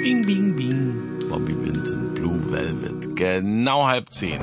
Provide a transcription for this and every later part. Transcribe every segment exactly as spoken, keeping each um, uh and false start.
Bing, bing, bing. Bobby Binton, Blue Velvet. Genau halb zehn.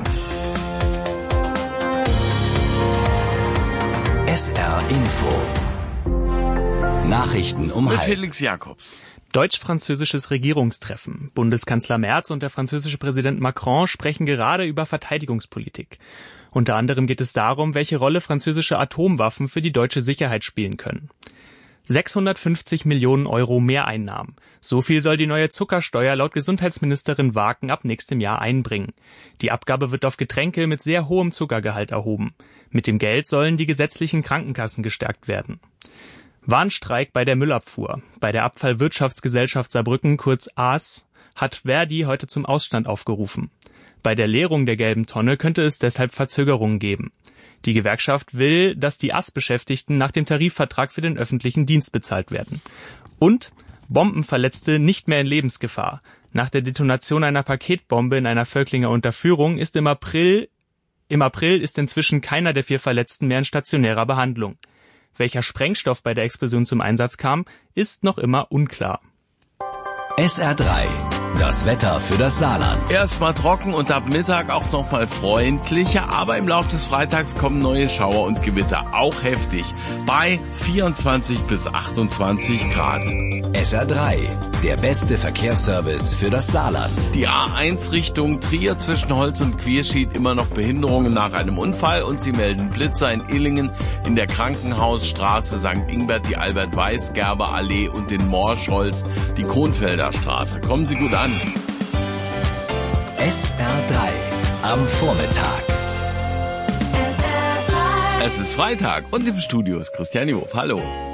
S R Info. Nachrichten um Mit halb. Felix Jakobs. Deutsch-französisches Regierungstreffen. Bundeskanzler Merz und der französische Präsident Macron sprechen gerade über Verteidigungspolitik. Unter anderem geht es darum, welche Rolle französische Atomwaffen für die deutsche Sicherheit spielen können. sechshundertfünfzig Millionen Euro Mehreinnahmen. So viel soll die neue Zuckersteuer laut Gesundheitsministerin Waken ab nächstem Jahr einbringen. Die Abgabe wird auf Getränke mit sehr hohem Zuckergehalt erhoben. Mit dem Geld sollen die gesetzlichen Krankenkassen gestärkt werden. Warnstreik bei der Müllabfuhr. Bei der Abfallwirtschaftsgesellschaft Saarbrücken, kurz A S, hat Verdi heute zum Ausstand aufgerufen. Bei der Leerung der gelben Tonne könnte es deshalb Verzögerungen geben. Die Gewerkschaft will, dass die A S-Beschäftigten nach dem Tarifvertrag für den öffentlichen Dienst bezahlt werden. Und Bombenverletzte nicht mehr in Lebensgefahr. Nach der Detonation einer Paketbombe in einer Völklinger Unterführung ist im April, im April ist inzwischen keiner der vier Verletzten mehr in stationärer Behandlung. Welcher Sprengstoff bei der Explosion zum Einsatz kam, ist noch immer unklar. S R drei. Das Wetter für das Saarland. Erstmal trocken und ab Mittag auch nochmal freundlicher, aber im Laufe des Freitags kommen neue Schauer und Gewitter, auch heftig, bei vierundzwanzig bis achtundzwanzig Grad. S R drei. Der beste Verkehrsservice für das Saarland. Die A eins Richtung Trier zwischen Holz und Quierschied immer noch Behinderungen nach einem Unfall und sie melden Blitzer in Illingen, in der Krankenhausstraße, Sankt Ingbert, die Albert-Weiß-Gerber-Allee und den Morschholz, die Kronfelder Straße. Kommen Sie gut an. S R drei am Vormittag. Es ist Freitag und im Studio ist Christian Jof. Hallo.